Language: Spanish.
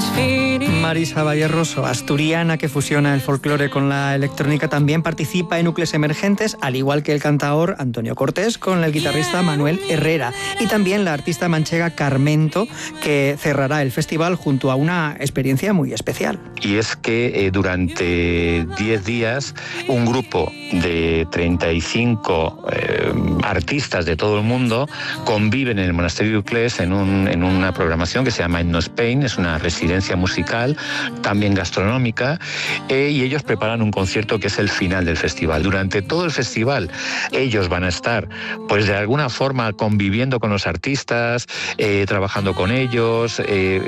Marisa Valleroso, asturiana que fusiona el folclore con la electrónica, también participa en Núcleos Emergentes, al igual que el cantaor Antonio Cortés con el guitarrista Manuel Herrera, y también la artista manchega Carmento, que cerrará el festival junto a una experiencia muy especial. Y es que durante 10 días un grupo de 35 artistas de todo el mundo conviven en el Monasterio de Uclés en una programación que se llama Etno Spain. Es una residencia musical, también gastronómica, y ellos preparan un concierto que es el final del festival. Durante todo el festival ellos van a estar, pues de alguna forma, conviviendo con los artistas, trabajando con ellos,